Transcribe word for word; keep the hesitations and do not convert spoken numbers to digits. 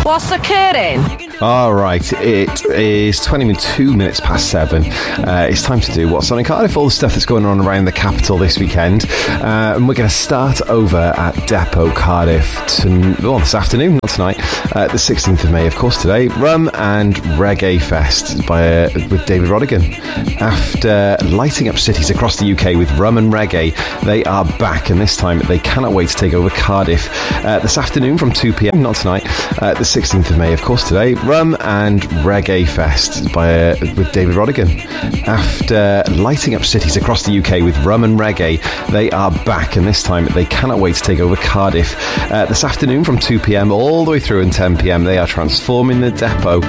What's occurring? All right, it is twenty-two minutes past seven. Uh, it's time to do What's On in Cardiff, all the stuff that's going on around the capital this weekend. Uh, and we're going to start over at Depot Cardiff to, well, this afternoon, not tonight, uh, the sixteenth of May, of course, today. Rum and Reggae Fest by, uh, with David Rodigan. After lighting up cities across the U K with rum and reggae, they are back, and this time they cannot wait to take over Cardiff uh, this afternoon from two p.m, not tonight, uh, the sixteenth of May, of course, today. Rum and Reggae Fest by, uh, with David Rodigan. After lighting up cities across the U K with rum and reggae, they are back, and this time they cannot wait to take over Cardiff uh, this afternoon from two p.m. all the way through and ten p.m. They are transforming the Depot